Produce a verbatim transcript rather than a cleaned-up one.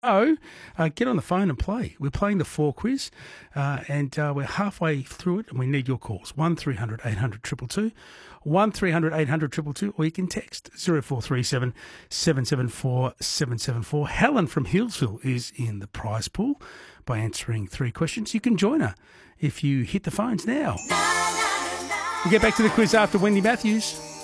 Oh, uh, get on the phone and play. We're playing the four quiz, uh, and uh, we're halfway through it, and we need your calls. one three hundred eight hundred two two two, one three hundred eight hundred two two two, or you can text zero four three seven seven seven four seven seven four. Helen from Hillsville is in the prize pool by answering three questions. You can join her if you hit the phones now. We'll get back to the quiz after Wendy Matthews.